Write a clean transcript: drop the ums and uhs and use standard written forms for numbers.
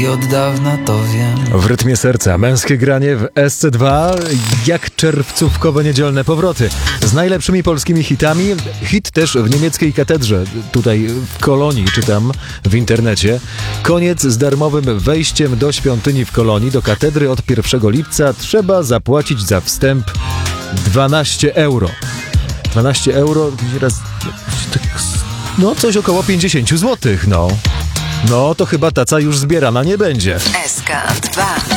I od dawna to wiem. W rytmie serca męskie granie w SC2 jak czerwcówkowe niedzielne powroty. Z najlepszymi polskimi hitami. Hit też w niemieckiej katedrze, tutaj w Kolonii, czytam w internecie. Koniec z darmowym wejściem do świątyni w Kolonii. Do katedry od 1 lipca trzeba zapłacić za wstęp 12 euro. 12 euro, no coś około 50 zł, no. No to chyba taca już zbierana nie będzie. SK2